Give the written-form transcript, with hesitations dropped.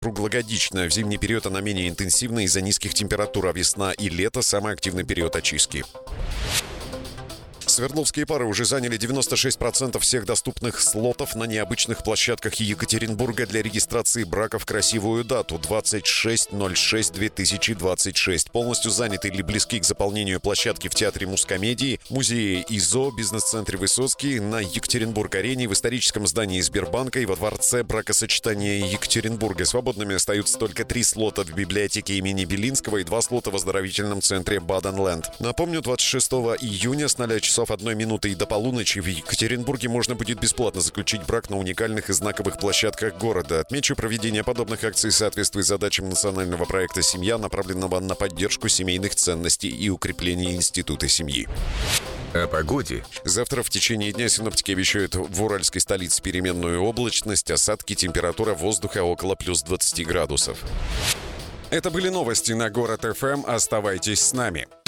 Круглогодично. В зимний период она менее интенсивна из-за низких температур, а весна и лето – самый активный период очистки. Свердловские пары уже заняли 96% всех доступных слотов на необычных площадках Екатеринбурга для регистрации брака в красивую дату – 26.06.2026. Полностью заняты или близки к заполнению площадки в Театре Мускомедии, Музее ИЗО, Бизнес-центре Высоцкий, на Екатеринбург-арене, в историческом здании Сбербанка и во Дворце бракосочетания Екатеринбурга. Свободными остаются только 3 слота в библиотеке имени Белинского и 2 слота в оздоровительном центре Баденленд. Напомню, 26 июня с 0 часов 1 минуты и до полуночи в Екатеринбурге можно будет бесплатно заключить брак на уникальных и знаковых площадках города. Отмечу, проведение подобных акций соответствует задачам национального проекта «Семья», направленного на поддержку семейных ценностей и укрепление института семьи. О погоде. Завтра в течение дня синоптики обещают в уральской столице переменную облачность, осадки, температура воздуха около плюс 20 градусов. Это были новости на Город ФМ. Оставайтесь с нами.